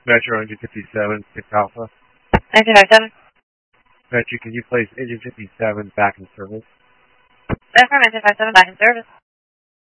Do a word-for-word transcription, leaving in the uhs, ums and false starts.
Metro Engine fifty-seven, six Alpha. Engine fifty-seven. Metro, can you place Engine fifty-seven back in service? That's from Engine fifty-seven back in service.